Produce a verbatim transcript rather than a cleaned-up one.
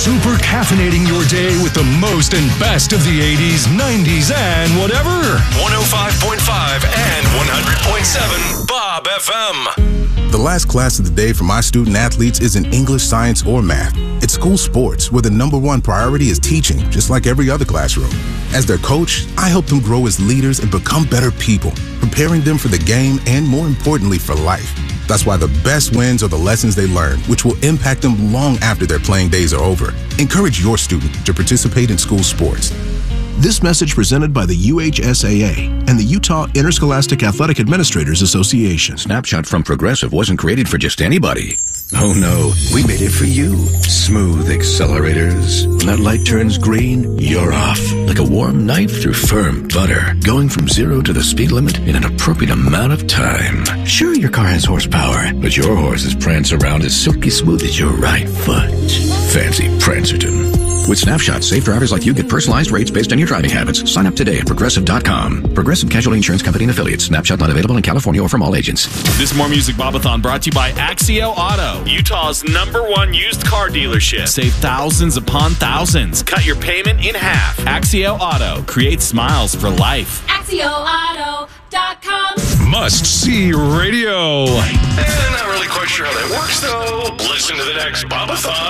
Super caffeinating your day with the most and best of the eighties, nineties, and whatever. one oh five point five and one hundred point seven Bob F M. The last class of the day for my student athletes isn't English, science, or math. It's school sports, where the number one priority is teaching, just like every other classroom. As their coach, I help them grow as leaders and become better people, preparing them for the game and, more importantly, for life. That's why the best wins are the lessons they learn, which will impact them long after their playing days are over. Encourage your student to participate in school sports. This message presented by the U H S A A and the Utah Interscholastic Athletic Administrators Association. Snapshot from Progressive wasn't created for just anybody. Oh no, we made it for you. Smooth accelerators. When that light turns green, you're off. Like a warm knife through firm butter. Going from zero to the speed limit in an appropriate amount of time. Sure, your car has horsepower, but your horses prance around as silky smooth as your right foot. Fancy Prancerton. With Snapshot, safe drivers like you get personalized rates based on your driving habits. Sign up today at Progressive dot com. Progressive Casualty Insurance Company and Affiliates. Snapshot not available in California or from all agents. This More Music Bobathon brought to you by Axio Auto, Utah's number one used car dealership. Save thousands upon thousands. Cut your payment in half. Axio Auto. Create smiles for life. Axio Auto dot com. Must-see radio. Eh, not really quite sure how that works, though. Listen to the next Bobathon.